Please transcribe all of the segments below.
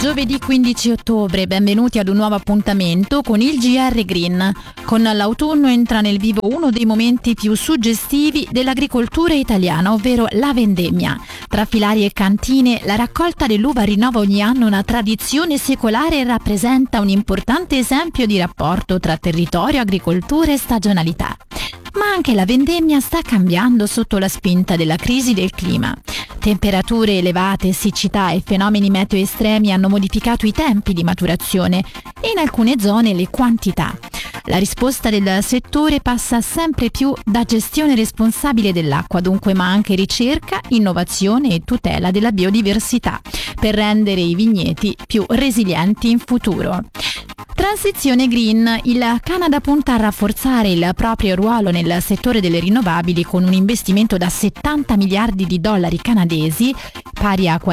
Giovedì 15 ottobre, benvenuti ad un nuovo appuntamento con il GR Green. Con l'autunno entra nel vivo uno dei momenti più suggestivi dell'agricoltura italiana, ovvero la vendemmia. Tra filari e cantine, la raccolta dell'uva rinnova ogni anno una tradizione secolare e rappresenta un importante esempio di rapporto tra territorio, agricoltura e stagionalità. Ma anche la vendemmia sta cambiando sotto la spinta della crisi del clima. Temperature elevate, siccità e fenomeni meteo estremi hanno modificato i tempi di maturazione e in alcune zone le quantità. La risposta del settore passa sempre più da gestione responsabile dell'acqua, dunque, ma anche ricerca, innovazione e tutela della biodiversità per rendere i vigneti più resilienti in futuro. Transizione green. Il Canada punta a rafforzare il proprio ruolo nel settore delle rinnovabili con un investimento da 70 miliardi di dollari canadesi, pari a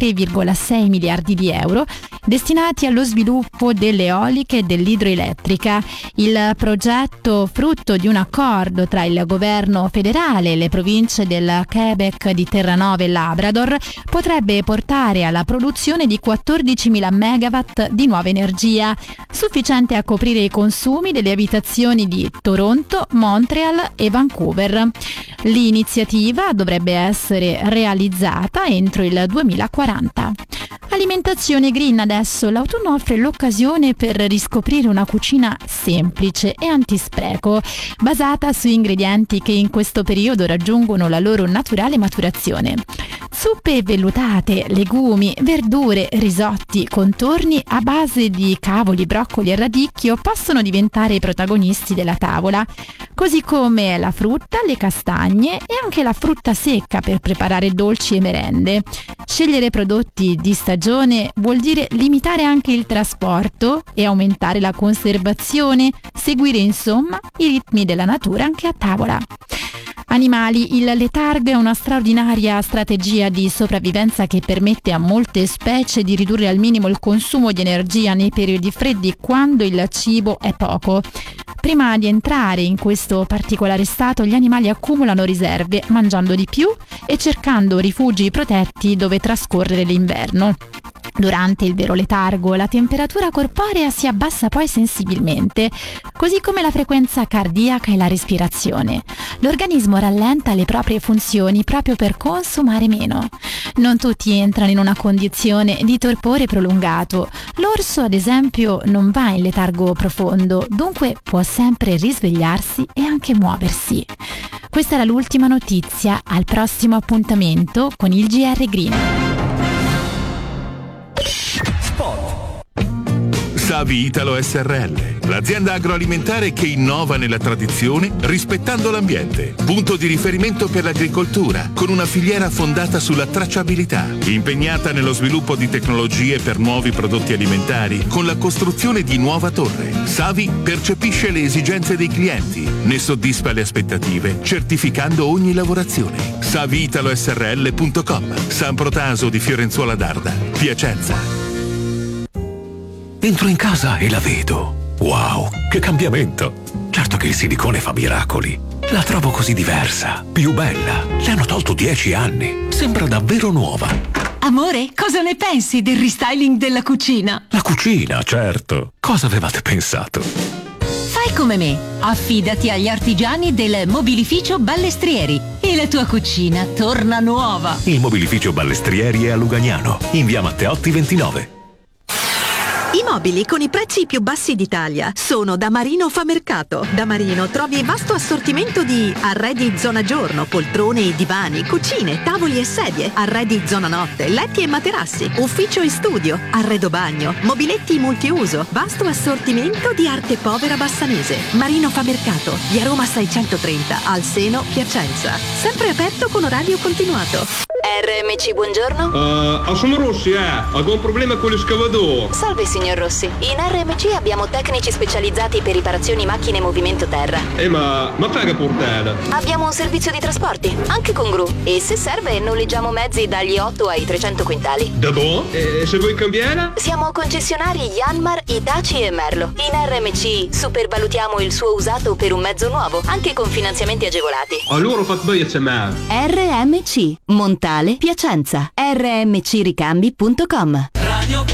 43,6 miliardi di euro, destinati allo sviluppo delle eoliche e dell'idroelettrica. Il progetto, frutto di un accordo tra il governo federale e le province del Quebec, di Terranova e Labrador, potrebbe portare alla produzione di 14.000 megawatt di nuova energia, sufficiente a coprire i consumi delle abitazioni di Toronto, Montreal e Vancouver. L'iniziativa dovrebbe essere realizzata entro il 2040. Alimentazione green adesso. L'autunno offre l'occasione per riscoprire una cucina semplice e antispreco, basata su ingredienti che in questo periodo raggiungono la loro naturale maturazione. Zuppe vellutate, legumi, verdure, risotti, contorni a base di cavoli, broccoli e radicchio possono diventare i protagonisti della tavola, così come la frutta, le castagne e anche la frutta secca per preparare dolci e merende. Scegliere prodotti di stagione vuol dire limitare anche il trasporto e aumentare la conservazione, seguire insomma i ritmi della natura anche a tavola. Animali. Il letargo è una straordinaria strategia di sopravvivenza che permette a molte specie di ridurre al minimo il consumo di energia nei periodi freddi quando il cibo è poco. Prima di entrare in questo particolare stato, gli animali accumulano riserve, mangiando di più e cercando rifugi protetti dove trascorrere l'inverno. Durante il vero letargo, la temperatura corporea si abbassa poi sensibilmente, così come la frequenza cardiaca e la respirazione. L'organismo rallenta le proprie funzioni proprio per consumare meno. Non tutti entrano in una condizione di torpore prolungato. L'orso, ad esempio, non va in letargo profondo, dunque può sempre risvegliarsi e anche muoversi. Questa era l'ultima notizia. Al prossimo appuntamento con il GR Green. Savi Italo SRL, l'azienda agroalimentare che innova nella tradizione rispettando l'ambiente. Punto di riferimento per l'agricoltura, con una filiera fondata sulla tracciabilità, impegnata nello sviluppo di tecnologie per nuovi prodotti alimentari, con la costruzione di nuova torre. Savi percepisce le esigenze dei clienti, ne soddisfa le aspettative, certificando ogni lavorazione. SaviItaloSRL.com, San Protaso di Fiorenzuola d'Arda, Piacenza. Entro in casa e la vedo. Wow, che cambiamento! Certo che il silicone fa miracoli. La trovo così diversa, più bella. Le hanno tolto 10 anni. Sembra davvero nuova. Amore, cosa ne pensi del restyling della cucina? La cucina, certo. Cosa avevate pensato? Fai come me. Affidati agli artigiani del Mobilificio Ballestrieri e la tua cucina torna nuova. Il Mobilificio Ballestrieri è a Lugagnano, in via Matteotti 29. I mobili con i prezzi più bassi d'Italia sono da Marino Famercato. Da Marino trovi vasto assortimento di arredi zona giorno, poltrone e divani, cucine, tavoli e sedie, arredi zona notte, letti e materassi, ufficio e studio, arredo bagno, mobiletti multiuso, vasto assortimento di arte povera bassanese. Marino Famercato, via Roma 630, al Seno, Piacenza. Sempre aperto con orario continuato. RMC, buongiorno. Sono Rossi, ho un problema con l'escavatore. Salve signor Rossi, in RMC abbiamo tecnici specializzati per riparazioni macchine e movimento terra. Ma fai che portata? Abbiamo un servizio di trasporti, anche con gru, e se serve noleggiamo mezzi dagli 8 ai 300 quintali. Da boh? E se vuoi cambiare? Siamo concessionari Yanmar, Hitachi e Merlo. In RMC supervalutiamo il suo usato per un mezzo nuovo, anche con finanziamenti agevolati. Allora fate bene a chiamare. RMC, Montale, Piacenza. rmcricambi.com.